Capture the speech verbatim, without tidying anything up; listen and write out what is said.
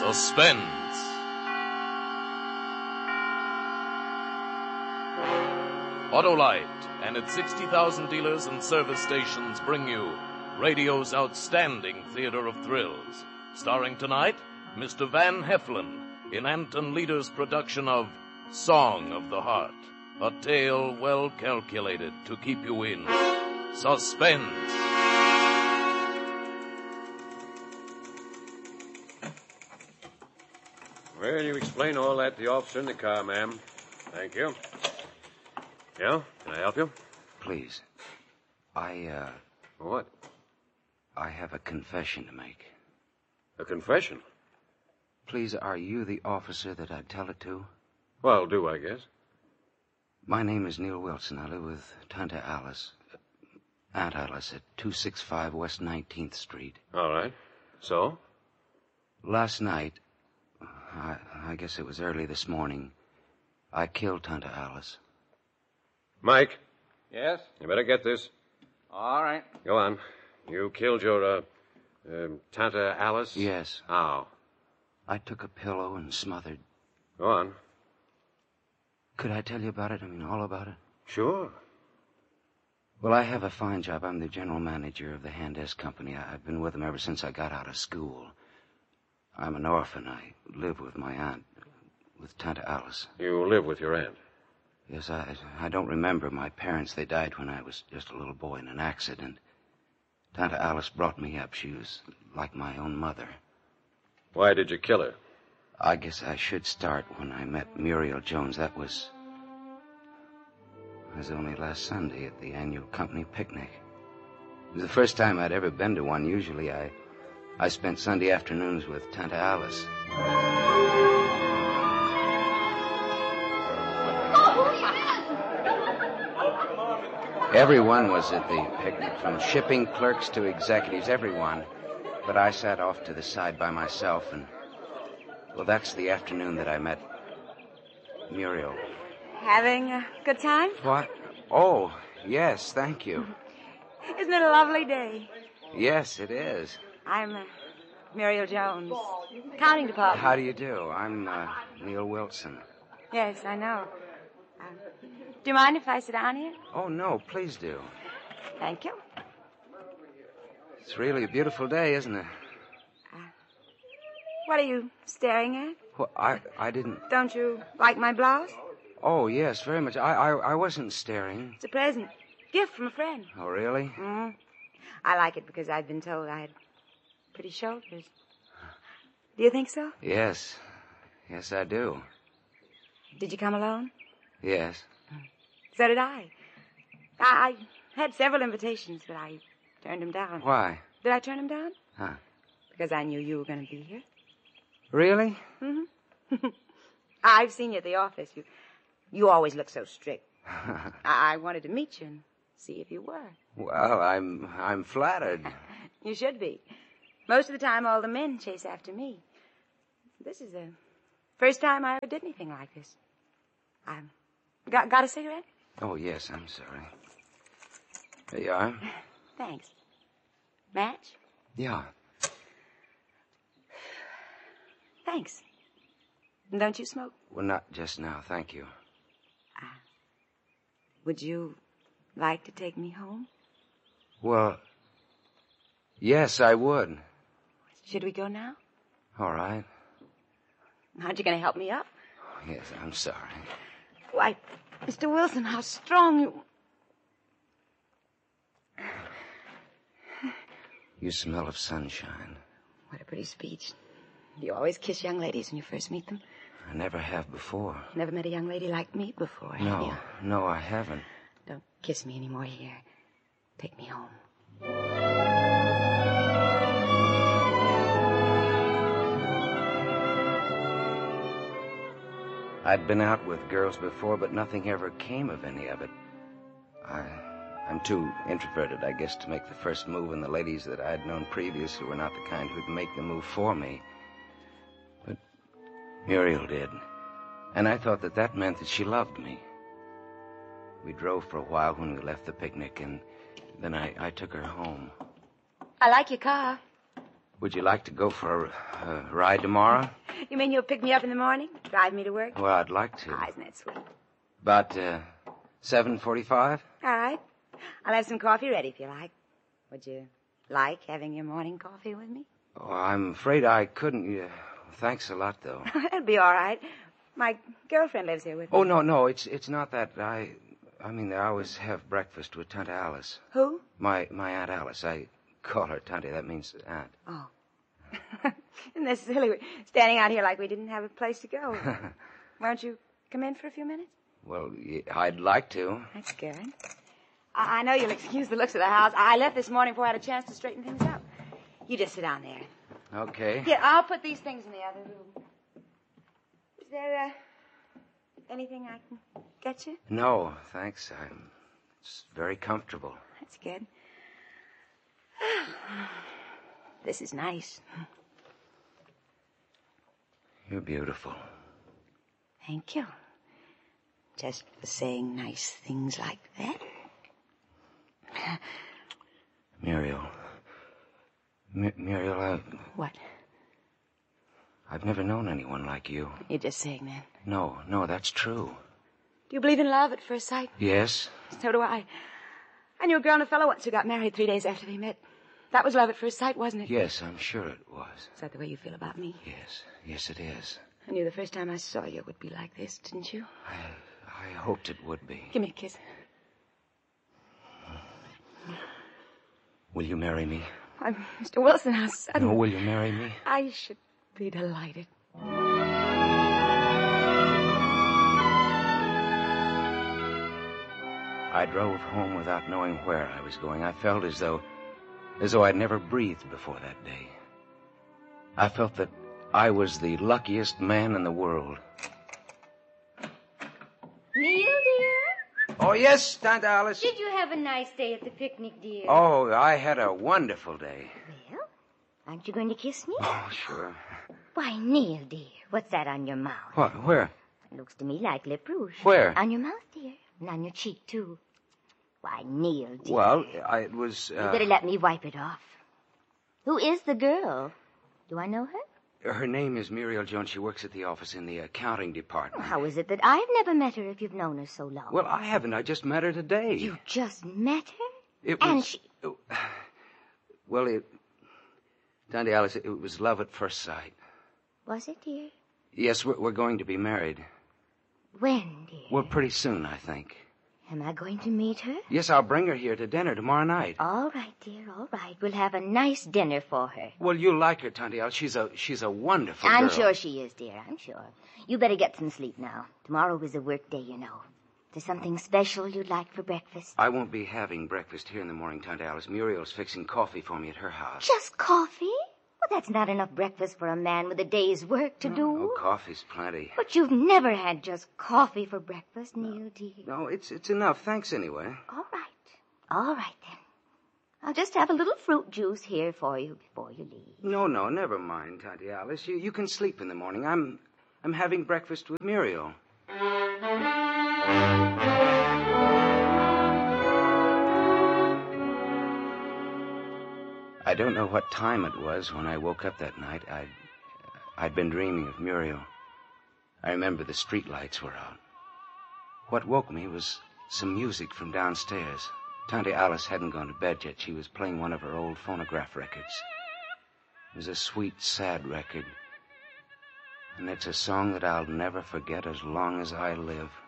Suspense. Autolite and its sixty thousand dealers and service stations bring you radio's outstanding theater of thrills. Starring tonight, Mister Van Heflin in Anton Leader's production of Song of the Heart, a tale well calculated to keep you in suspense. Well, you explain all that to the officer in the car, ma'am. Thank you. Yeah? Can I help you? Please. I, uh... What? I have a confession to make. A confession? Please, are you the officer that I'd tell it to? Well, do, I guess. My name is Neil Wilson. I live with Tante Alice. Aunt Alice at two sixty-five West nineteenth Street. All right. So? Last night, I, I guess it was early this morning, I killed Tante Alice. Mike. Yes? You better get this. All right. Go on. You killed your, uh, uh Tante Alice? Yes. How? I took a pillow and smothered. Go on. Could I tell you about it? I mean, all about it? Sure. Well, I have a fine job. I'm the general manager of the Handes Company. I, I've been with them ever since I got out of school. I'm an orphan. I live with my aunt, with Tante Alice. You live with your aunt? Yes, I, I don't remember my parents. They died when I was just a little boy in an accident. Tante Alice brought me up. She was like my own mother. Why did you kill her? I guess I should start when I met Muriel Jones. That was... It was only last Sunday at the annual company picnic. It was the first time I'd ever been to one. Usually I... I spent Sunday afternoons with Tante Alice. Everyone was at the picnic, from shipping clerks to executives, everyone. But I sat off to the side by myself, and... Well, that's the afternoon that I met Muriel. Having a good time? What? Oh, yes, thank you. Isn't it a lovely day? Yes, it is. I'm uh, Muriel Jones, accounting department. How do you do? I'm uh, Neil Wilson. Yes, I know. Uh, do you mind if I sit down here? Oh, no, please do. Thank you. It's really a beautiful day, isn't it? Uh, what are you staring at? Well, I, I didn't... Don't you like my blouse? Oh, yes, very much. I, I, I wasn't staring. It's a present. Gift from a friend. Oh, really? Mm-hmm. I like it because I've been told I had pretty shoulders. Do you think so? Yes. Yes, I do. Did you come alone? Yes. So did I. I, I had several invitations, but I turned them down. Why? Did I turn them down? Huh. Because I knew you were going to be here. Really? Mm-hmm. I've seen you at the office. You, you always look so strict. I, I wanted to meet you and see if you were. Well, I'm I'm flattered. You should be. Most of the time, all the men chase after me. This is the first time I ever did anything like this. I got got a cigarette? Oh, yes, I'm sorry. There you are. Thanks. Match? Yeah. Thanks. And don't you smoke? Well, not just now, thank you. Uh, would you like to take me home? Well, yes, I would. Should we go now? All right. Aren't you going to help me up? Oh, yes, I'm sorry. Why, Mister Wilson, how strong you... You smell of sunshine. What a pretty speech. Do you always kiss young ladies when you first meet them? I never have before. Never met a young lady like me before, have No, you? no, I haven't. Don't kiss me anymore here. Take me home. I'd been out with girls before, but nothing ever came of any of it. I, I'm too introverted, I guess, to make the first move, and the ladies that I'd known previously were not the kind who'd make the move for me. But Muriel did, and I thought that that meant that she loved me. We drove for a while when we left the picnic, and then I, I took her home. I like your car. Would you like to go for a, a ride tomorrow? You mean you'll pick me up in the morning? Drive me to work? Well, I'd like to. Ah, isn't that sweet? About uh, seven forty-five? All right. I'll have some coffee ready if you like. Would you like having your morning coffee with me? Oh, I'm afraid I couldn't. Yeah. Thanks a lot, though. That'll be all right. My girlfriend lives here with me. Oh, no, no, it's it's not that. I I mean, I always have breakfast with Tante Alice. Who? My my Aunt Alice. I call her Tante. That means aunt. Oh. Isn't that silly? We're standing out here like we didn't have a place to go. Won't you come in for a few minutes? Well, I'd like to. That's good. I, I know you'll excuse the looks of the house. I left this morning before I had a chance to straighten things up. You just sit down there. Okay. Here, I'll put these things in the other room. Is there uh, anything I can get you? No, thanks. I'm. It's very comfortable. That's good. This is nice. You're beautiful. Thank you. Just for saying nice things like that. Muriel. M- Muriel, I... What? I've never known anyone like you. You're just saying that. No, no, that's true. Do you believe in love at first sight? Yes? So do I. I knew a girl and a fellow once who got married three days after they met. That was love at first sight, wasn't it? Yes, I'm sure it was. Is that the way you feel about me? Yes, yes, it is. I knew the first time I saw you it would be like this, didn't you? I, I hoped it would be. Give me a kiss. Will you marry me? I'm Mister Wilson, how sudden. No, will you marry me? I should be delighted. I drove home without knowing where I was going. I felt as though, as though I'd never breathed before that day. I felt that I was the luckiest man in the world. Neil, dear? Oh, yes, Tante Alice. Did you have a nice day at the picnic, dear? Oh, I had a wonderful day. Well, aren't you going to kiss me? Oh, sure. Why, Neil, dear, what's that on your mouth? What? Where? It looks to me like lip rouge. Where? On your mouth, dear, and on your cheek, too. Why, Neil, dear. Well, I, it was... Uh... You better let me wipe it off. Who is the girl? Do I know her? Her name is Muriel Jones. She works at the office in the accounting department. Well, how is it that I've never met her if you've known her so long? Well, I haven't. I just met her today. You just met her? It and was... she... Well, it... Tante Alice, it was love at first sight. Was it, dear? Yes, we're, we're going to be married. When, dear? Well, pretty soon, I think. Am I going to meet her? Yes, I'll bring her here to dinner tomorrow night. All right, dear, all right. We'll have a nice dinner for her. Well, you'll like her, Tante Alice. She's a she's a wonderful I'm girl. sure she is, dear. I'm sure. You better get some sleep now. Tomorrow is a work day, you know. There's something special you'd like for breakfast? I won't be having breakfast here in the morning, Tante Alice. Muriel's fixing coffee for me at her house. Just coffee? Well, that's not enough breakfast for a man with a day's work to do. Oh, coffee's plenty. But you've never had just coffee for breakfast, Neil, dear. No, it's it's enough. Thanks anyway. All right. All right, then. I'll just have a little fruit juice here for you before you leave. No, no, never mind, Tante Alice. You you can sleep in the morning. I'm I'm having breakfast with Muriel. I don't know what time it was when I woke up that night. I'd, I'd been dreaming of Muriel. I remember the streetlights were out. What woke me was some music from downstairs. Tante Alice hadn't gone to bed yet. She was playing one of her old phonograph records. It was a sweet, sad record. And it's a song that I'll never forget as long as I live.